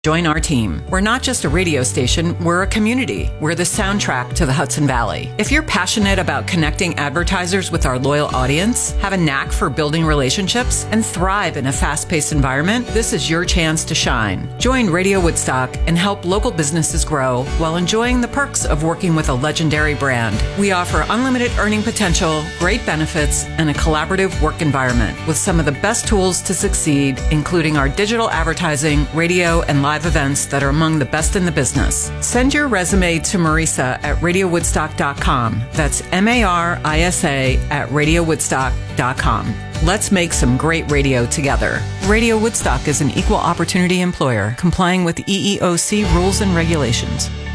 Join our team. We're not just a radio station, we're a community. We're the soundtrack to the Hudson Valley. If you're passionate about connecting advertisers with our loyal audience, have a knack for building relationships, and thrive in a fast-paced environment, this is your chance to shine. Join Radio Woodstock and help local businesses grow while enjoying the perks of working with a legendary brand. We offer unlimited earning potential, great benefits, and a collaborative work environment with some of the best tools to succeed, including our digital advertising, radio, and live events that are among the best in the business. Send your resume to Marisa at radiowoodstock.com. That's Marisa at radiowoodstock.com. Let's make some great radio together. Radio Woodstock is an equal opportunity employer complying with EEOC rules and regulations.